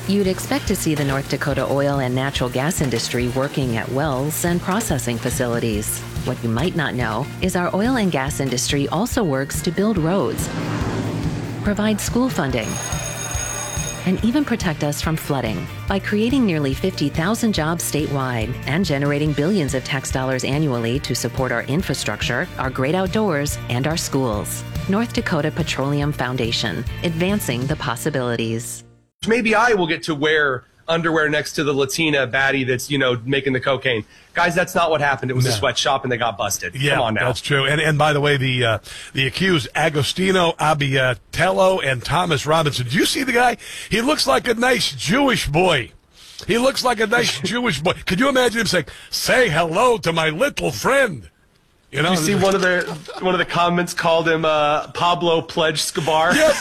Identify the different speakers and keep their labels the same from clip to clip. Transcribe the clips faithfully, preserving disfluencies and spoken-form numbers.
Speaker 1: You'd expect to see the North Dakota oil and natural gas industry working at wells and processing facilities. What you might not know is our oil and gas industry also works to build roads, provide school funding, and even protect us from flooding by creating nearly fifty thousand jobs statewide and generating billions of tax dollars annually to support our infrastructure, our great outdoors, and our schools. North Dakota Petroleum Foundation, advancing the possibilities.
Speaker 2: Maybe I will get to wear underwear next to the Latina baddie that's, you know, making the cocaine. Guys, that's not what happened. It was
Speaker 3: No.
Speaker 2: a sweatshop and they got busted.
Speaker 3: Yeah,
Speaker 2: Come on now.
Speaker 3: that's true. And and by the way, the uh, the accused Agostino Abbiatello and Thomas Robinson. Do you see the guy? He looks like a nice Jewish boy. He looks like a nice Jewish boy. Could you imagine him saying, "Say hello to my little friend"? You know,
Speaker 2: you see one of the one of the comments called him uh, Pablo Pledge Scabar.
Speaker 3: Yes.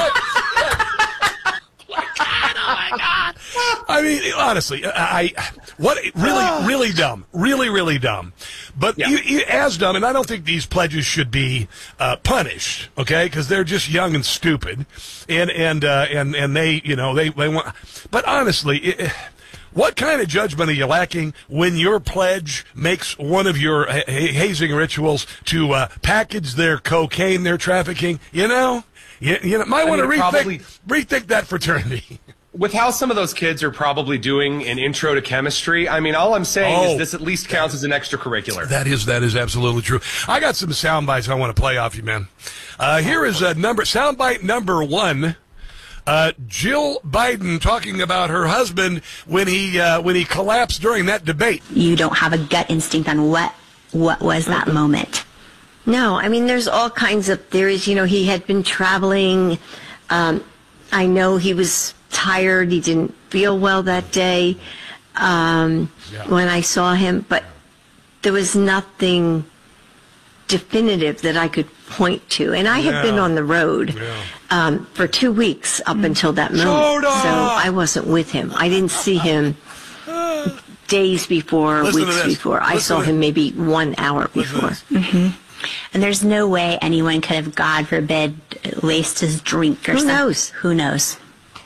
Speaker 3: I mean, honestly, I, I what really, really dumb, really, really dumb, but
Speaker 2: Yeah.
Speaker 3: you, you, as dumb. And I don't think these pledges should be uh, punished, okay? Because they're just young and stupid, and and uh, and and they, you know, they they want. But honestly, it, what kind of judgment are you lacking when your pledge makes one of your ha- hazing rituals to uh, package their cocaine they're trafficking? You know, you, you know, might
Speaker 2: I
Speaker 3: want to
Speaker 2: mean,
Speaker 3: rethink
Speaker 2: probably-
Speaker 3: rethink that fraternity.
Speaker 2: With how some of those kids are probably doing an intro to chemistry, I mean, all I'm saying
Speaker 3: Oh.
Speaker 2: is this at least counts as an extracurricular.
Speaker 3: That is that is absolutely true. I got some sound bites I want to play off you, man. Uh, here is uh, number soundbite number one. Uh, Jill Biden talking about her husband when he uh, when he collapsed during that debate.
Speaker 4: You don't have a gut instinct on what what was that moment.
Speaker 5: No, I mean, there's all kinds of theories. You know, he had been traveling. Um, I know he was tired. He didn't feel well that day um,
Speaker 3: Yeah.
Speaker 5: when I saw him, but there was nothing definitive that I could point to. And I had been
Speaker 3: Yeah.
Speaker 5: on the road
Speaker 3: Yeah.
Speaker 5: um, for two weeks up until that moment.
Speaker 3: Soda!
Speaker 5: So I wasn't with him. I didn't see him days before,
Speaker 3: Listen to
Speaker 5: weeks
Speaker 3: this.
Speaker 5: before. I
Speaker 3: Listen
Speaker 5: saw
Speaker 3: to
Speaker 5: him
Speaker 3: this.
Speaker 5: maybe one hour before.
Speaker 4: And there's no way anyone could have, God forbid, laced his drink or
Speaker 5: Who
Speaker 4: something.
Speaker 5: knows?
Speaker 4: Who knows?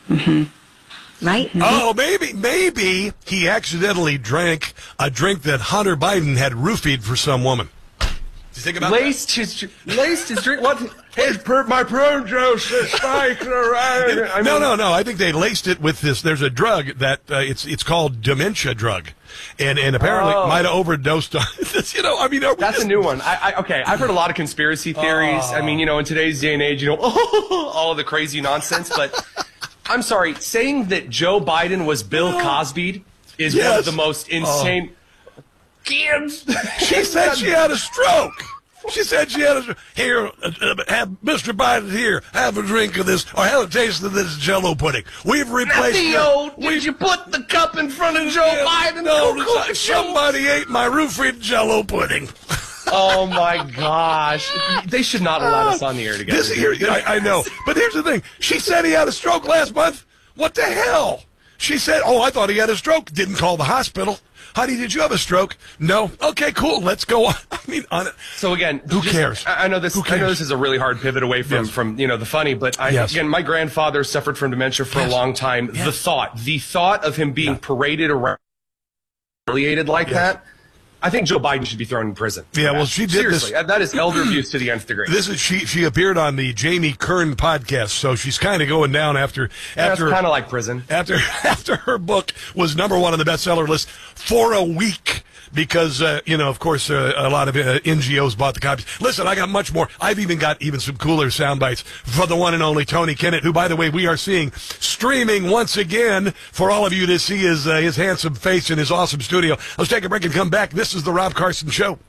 Speaker 5: Right?
Speaker 3: Oh, maybe maybe he accidentally drank a drink that Hunter Biden had roofied for some woman. Did you think about
Speaker 2: Laced his laced his drink. What? His per, my prune juice is spiking around.
Speaker 3: that?
Speaker 2: I
Speaker 3: no,
Speaker 2: mean,
Speaker 3: no, no. I think they laced it with this. There's a drug that uh, it's it's called dementia drug, and and apparently
Speaker 2: Oh.
Speaker 3: might have overdosed on this. You know, I mean, are we
Speaker 2: That's
Speaker 3: just-
Speaker 2: a new one. I, I okay. I've heard a lot of conspiracy theories. I mean, you know, in today's day and age, you know, all of the crazy nonsense. But I'm sorry, saying that Joe Biden was Bill Cosby is one
Speaker 3: Yes.
Speaker 2: of the most insane. Kids.
Speaker 3: She said she had a stroke. She said she had a stroke. Here, uh, uh, have Mister Biden here. Have a drink of this, or have a taste of this Jello pudding. We've replaced.
Speaker 2: Theo,
Speaker 3: the-
Speaker 2: did you put the cup in front of Joe Biden?
Speaker 3: No,
Speaker 2: Go cook
Speaker 3: it's like
Speaker 2: it.
Speaker 3: somebody ate my roofied Jello pudding.
Speaker 2: Oh my gosh! They should not have let us on the air together.
Speaker 3: This here, I, I know, but here's the thing. She said he had a stroke last month. What the hell? She said, "Oh, I thought he had a stroke." Didn't call the hospital. Honey, did you have a stroke? No. Okay, cool. Let's go on. I mean, on it.
Speaker 2: So again,
Speaker 3: Who
Speaker 2: just-
Speaker 3: cares?
Speaker 2: I I know this.
Speaker 3: Who
Speaker 2: I know
Speaker 3: cares?
Speaker 2: this is a really hard pivot away from
Speaker 3: Yes.
Speaker 2: from you know the funny, but I,
Speaker 3: Yes.
Speaker 2: again, my grandfather suffered from dementia for
Speaker 3: Yes.
Speaker 2: a long time.
Speaker 3: Yes.
Speaker 2: The thought, the thought of him being
Speaker 3: Yeah.
Speaker 2: paraded around, humiliated like
Speaker 3: Yes.
Speaker 2: that. I think Joe Biden should be thrown in prison. for
Speaker 3: Yeah,
Speaker 2: that.
Speaker 3: well, she did
Speaker 2: Seriously,
Speaker 3: this-
Speaker 2: that is elder abuse to the nth degree.
Speaker 3: This is she. She appeared on the Jamie Kern podcast, so she's kind of going down after
Speaker 2: That's
Speaker 3: after
Speaker 2: kind of like prison.
Speaker 3: after after her book was number one on the bestseller list for a week. Because, uh, you know, of course, uh, a lot of uh, N G Os bought the copies. Listen, I got much more. I've even got even some cooler sound bites for the one and only Tony Kennett, who, by the way, we are seeing streaming once again for all of you to see his, uh, his handsome face in his awesome studio. Let's take a break and come back. This is the Rob Carson Show.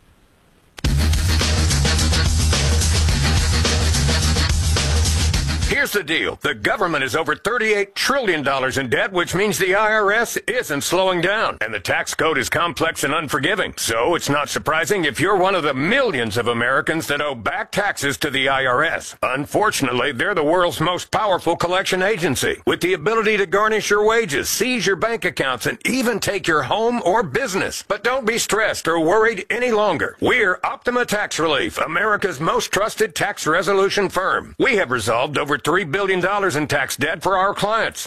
Speaker 6: Here's the deal. The government is over thirty-eight trillion dollars in debt, which means the I R S isn't slowing down. And the tax code is complex and unforgiving. So it's not surprising if you're one of the millions of Americans that owe back taxes to the I R S. Unfortunately, they're the world's most powerful collection agency, with the ability to garnish your wages, seize your bank accounts, and even take your home or business. But don't be stressed or worried any longer. We're Optima Tax Relief, America's most trusted tax resolution firm. We have resolved over three billion dollars in tax debt for our clients.